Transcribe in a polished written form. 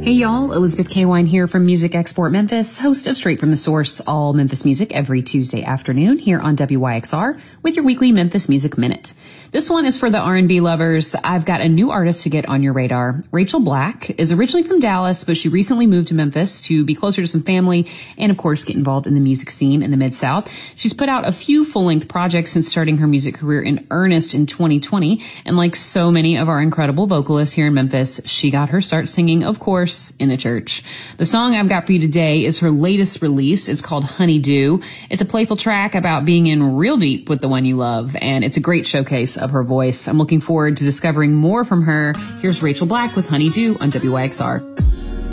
Hey y'all, Elizabeth K. Wine here from Music Export Memphis, host of Straight from the Source, all Memphis music every Tuesday afternoon here on WYXR with your weekly Memphis Music Minute. This one is for the R&B lovers. I've got a new artist to get on your radar. Rachel Black is originally from Dallas, but she recently moved to Memphis to be closer to some family and, of course, get involved in the music scene in the Mid-South. She's put out a few full-length projects since starting her music career in earnest in 2020, and like so many of our incredible vocalists here in Memphis, she got her start singing, of course, in the church. The song I've got for you today is her latest release. It's called Honeydew. It's a playful track about being in real deep with the one you love, and it's a great showcase of her voice. I'm looking forward to discovering more from her. Here's Rachel Black with Honeydew on WYXR.